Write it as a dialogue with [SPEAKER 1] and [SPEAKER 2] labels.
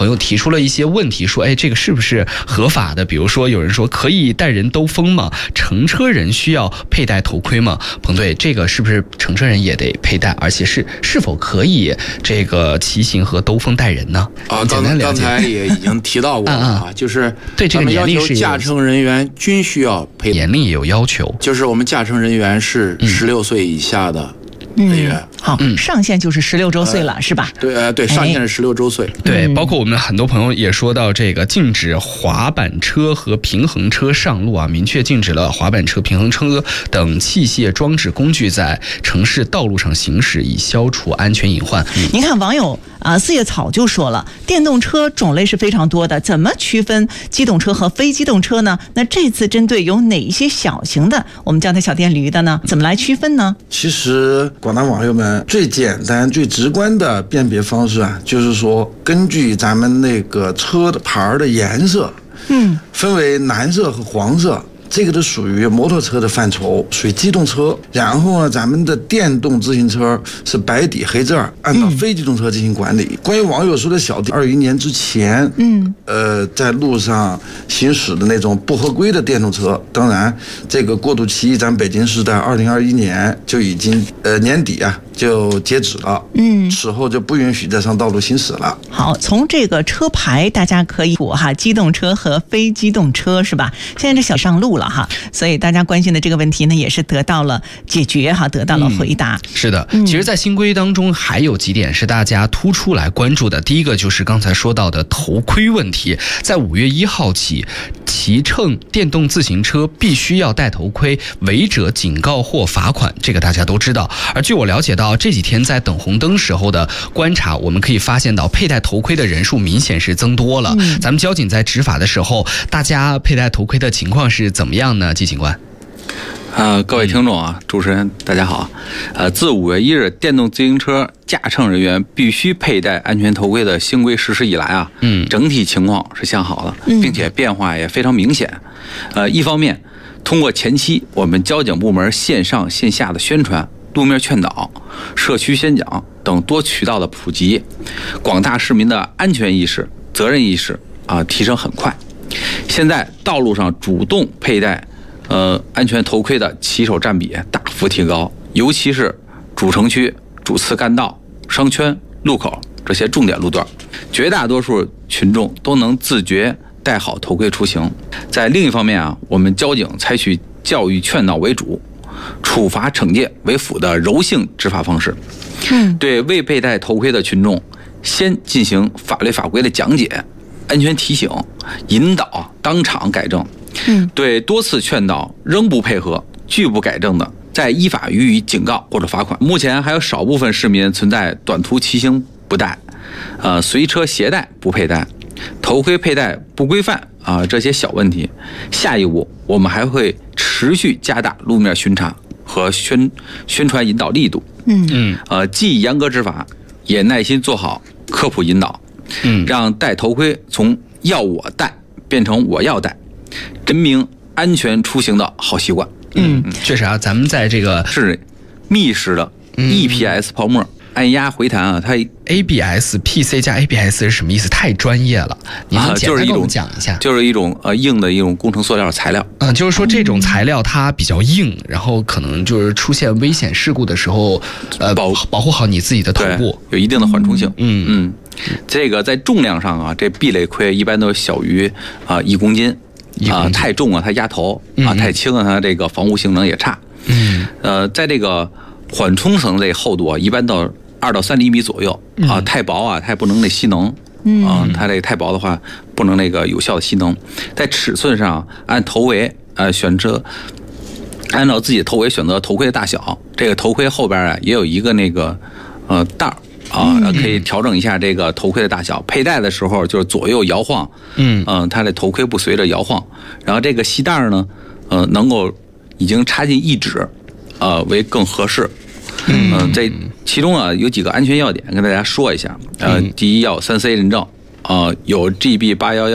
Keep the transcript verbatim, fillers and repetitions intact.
[SPEAKER 1] 朋友提出了一些问题，说，哎，这个是不是合法的？比如说，有人说可以带人兜风吗？乘车人需要佩戴头盔吗？彭队，这个是不是乘车人也得佩戴？而且是是否可以这个骑行和兜风带人呢？
[SPEAKER 2] 啊，刚刚才也已经提到过了啊，就是
[SPEAKER 1] 对这个年龄是
[SPEAKER 2] 驾乘人员均需要佩戴，
[SPEAKER 1] 年龄也有要求，
[SPEAKER 2] 就是我们驾乘人员是十六岁以下的人员。
[SPEAKER 3] 嗯好，嗯、上限就是十六周岁了，呃、是吧？
[SPEAKER 2] 对，呃，对，上限是十六周岁。
[SPEAKER 1] 对，包括我们很多朋友也说到这个禁止滑板车和平衡车上路啊，明确禁止了滑板车、平衡车等器械装置工具在城市道路上行驶，以消除安全隐患。
[SPEAKER 3] 嗯、您看网友啊，四叶草就说了，电动车种类是非常多的，怎么区分机动车和非机动车呢？那这次针对有哪一些小型的，我们叫它小电驴的呢？怎么来区分呢？
[SPEAKER 4] 其实广大网友们。最简单、最直观的辨别方式啊，就是说根据咱们那个车的牌的颜色，嗯，分为蓝色和黄色。这个都属于摩托车的范畴，属于机动车。然后呢，咱们的电动自行车是白底黑字儿，按照非机动车进行管理。嗯、关于网友说的小电，二一年之前，嗯，呃，在路上行驶的那种不合规的电动车，当然这个过渡期，咱北京市在二零二一年就已经呃年底啊就截止了，嗯，此后就不允许再上道路行驶了。
[SPEAKER 3] 好，从这个车牌大家可以哈，机动车和非机动车是吧？现在这小上路了。哈，所以大家关心的这个问题呢，也是得到了解决哈，得到了回答。
[SPEAKER 1] 嗯、是的，其实，在新规当中还有几点是大家突出来关注的。第一个就是刚才说到的头盔问题，在五月一号起，骑乘电动自行车必须要戴头盔，违者警告或罚款，这个大家都知道。而据我了解到，这几天在等红灯时候的观察，我们可以发现到佩戴头盔的人数明显是增多了。嗯、咱们交警在执法的时候，大家佩戴头盔的情况是怎么样呢？季警官，
[SPEAKER 5] 呃，各位听众啊，主持人大家好。呃，自五月一日，电动自行车驾乘人员必须佩戴安全头盔的新规实施以来啊，嗯，整体情况是向好的，并且变化也非常明显。呃，一方面，通过前期我们交警部门线上线下的宣传、路面劝导、社区宣讲等多渠道的普及，广大市民的安全意识、责任意识啊、呃、提升很快。现在道路上主动佩戴呃安全头盔的骑手占比大幅提高，尤其是主城区、主次干道、商圈、路口这些重点路段，绝大多数群众都能自觉戴好头盔出行。在另一方面啊，我们交警采取教育劝导为主、处罚惩戒为辅的柔性执法方式，嗯，对未佩戴头盔的群众，先进行法律法规的讲解、安全提醒、引导、当场改正。嗯，对多次劝导仍不配合、拒不改正的，再依法予以警告或者罚款。目前还有少部分市民存在短途骑行不戴、呃随车携带不佩戴、头盔佩戴不规范啊、呃、这些小问题。下一步我们还会持续加大路面巡查和宣宣传引导力度。嗯嗯，呃，既严格执法，也耐心做好科普引导。嗯，让戴头盔从要我戴变成我要戴，人民安全出行的好习惯。
[SPEAKER 1] 嗯，确实啊，咱们在这个
[SPEAKER 5] 是密式的 E P S 泡沫。按压回弹啊，它
[SPEAKER 1] A B S、P C 加 A B S 是什么意思？太专业了，你能简单跟我们讲一下？
[SPEAKER 5] 就是一种呃硬的一种工程塑料材料。
[SPEAKER 1] 嗯，就是说这种材料它比较硬，然后可能就是出现危险事故的时候，呃，保保护好你自己的头部，
[SPEAKER 5] 有一定的缓冲性。嗯嗯，这个在重量上啊，这 B 类盔一般都小于啊、呃、一公斤啊、呃，太重啊它压头啊，太轻啊它这个防护性能也差。嗯，呃，在这个缓冲层这厚度啊，一般到二到三厘米左右啊，太薄啊，它也不能那吸能啊，它这太薄的话不能那个有效的吸能。在尺寸上，按头围呃选择，按照自己的头围选择头盔的大小。这个头盔后边啊也有一个那个呃带儿啊，可以调整一下这个头盔的大小。佩戴的时候就是左右摇晃，嗯嗯、呃，它的头盔不随着摇晃。然后这个系带呢，呃，能够已经插进一指，呃，为更合适。嗯、呃，这其中啊有几个安全要点跟大家说一下。呃，第一要三 C 认证，呃，有 G B 八一一